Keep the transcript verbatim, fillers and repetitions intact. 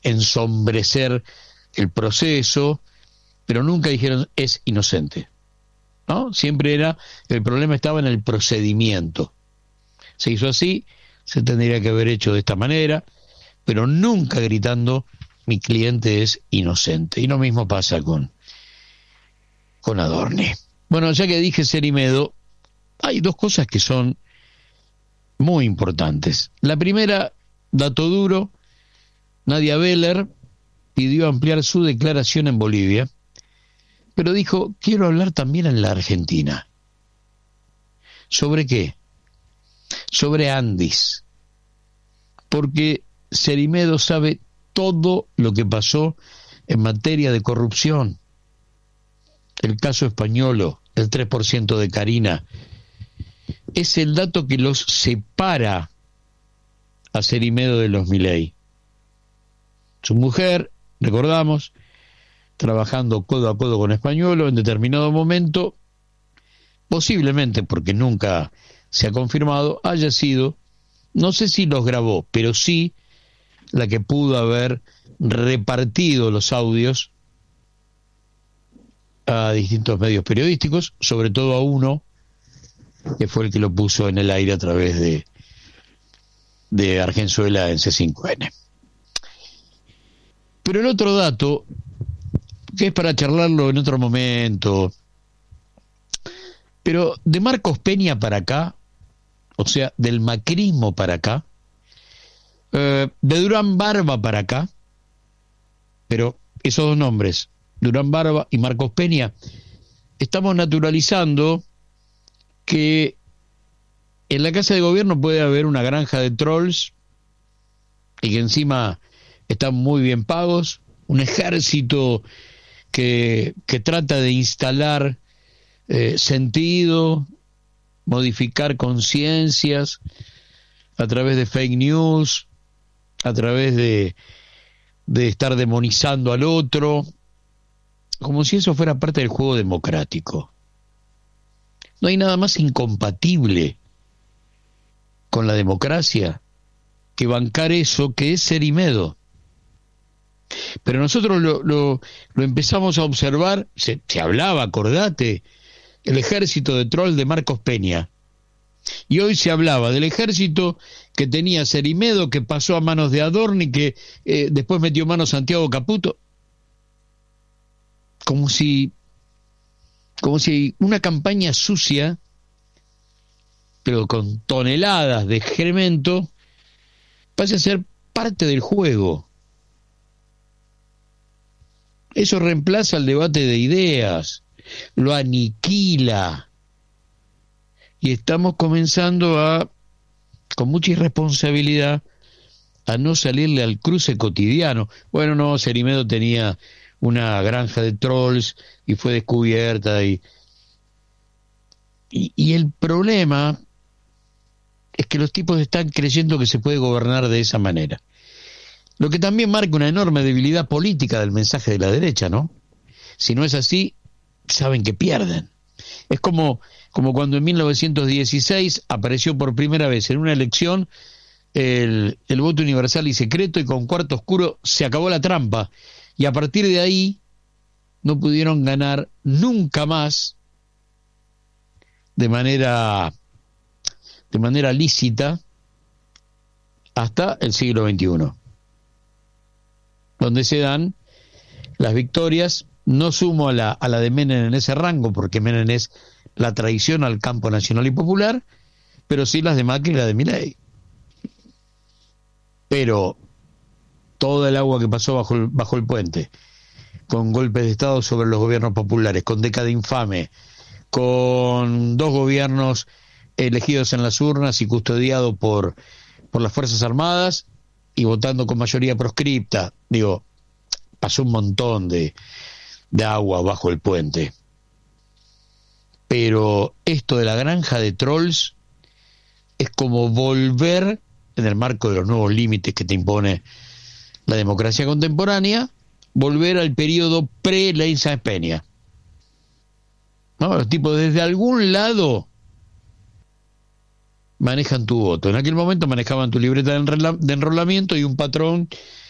ensombrecer el proceso, pero nunca dijeron es inocente, ¿no? Siempre era, el problema estaba en el procedimiento. Se hizo así, se tendría que haber hecho de esta manera, pero nunca gritando mi cliente es inocente. Y lo mismo pasa con, con Adorni. Bueno, ya que dije Cerimedo, hay dos cosas que son muy importantes. La primera, dato duro, Nadia Beller pidió ampliar su declaración en Bolivia, pero dijo, quiero hablar también en la Argentina. ¿Sobre qué? Sobre Andis. Porque Cerimedo sabe todo lo que pasó en materia de corrupción. El caso Españolo, el tres por ciento de Carina, es el dato que los separa a Cerimedo de los Milei. Su mujer, recordamos, trabajando codo a codo con Españolo, en determinado momento, posiblemente, porque nunca se ha confirmado, haya sido, no sé si los grabó, pero sí la que pudo haber repartido los audios a distintos medios periodísticos, sobre todo a uno, que fue el que lo puso en el aire a través de, de Argenzuela en C cinco N. Pero el otro dato, que es para charlarlo en otro momento, pero de Marcos Peña para acá, o sea, del macrismo para acá, eh, de Durán Barba para acá, pero esos dos nombres, Durán Barba y Marcos Peña, estamos naturalizando que en la Casa de Gobierno puede haber una granja de trolls y que encima están muy bien pagos, un ejército que, que trata de instalar eh, sentido, modificar conciencias a través de fake news, a través de, de estar demonizando al otro, como si eso fuera parte del juego democrático. No hay nada más incompatible con la democracia que bancar eso que es Cerimedo. Pero nosotros lo, lo, lo empezamos a observar, se, se hablaba, acordate, el ejército de troll de Marcos Peña. Y hoy se hablaba del ejército que tenía Cerimedo, que pasó a manos de Adorni, que eh, después metió manos Santiago Caputo. Como si, como si una campaña sucia, pero con toneladas de excremento, pase a ser parte del juego. Eso reemplaza el debate de ideas, lo aniquila. Y estamos comenzando a, con mucha irresponsabilidad, a no salirle al cruce cotidiano. Bueno, no, Cerimedo tenía una granja de trolls y fue descubierta. Y, y, y el problema es que los tipos están creyendo que se puede gobernar de esa manera. Lo que también marca una enorme debilidad política del mensaje de la derecha, ¿no? Si no es así, saben que pierden. Es como, como cuando en mil novecientos dieciséis apareció por primera vez en una elección el, el voto universal y secreto, y con cuarto oscuro se acabó la trampa. Y a partir de ahí no pudieron ganar nunca más de manera, de manera lícita hasta el siglo veintiuno. Donde se dan las victorias, no sumo a la, a la de Menem en ese rango, porque Menem es la traición al campo nacional y popular, pero sí las de Macri y la de Milei. Pero todo el agua que pasó bajo el, bajo el puente, con golpes de Estado sobre los gobiernos populares, con década infame, con dos gobiernos elegidos en las urnas y custodiados por, por las Fuerzas Armadas, y votando con mayoría proscripta, digo, pasó un montón de, de agua bajo el puente. Pero esto de la granja de trolls es como volver, en el marco de los nuevos límites que te impone la democracia contemporánea, volver al periodo pre-Ley Sáenz Peña. ¿No? Los tipos desde algún lado manejan tu voto. En aquel momento manejaban tu libreta de enrolamiento y un patrón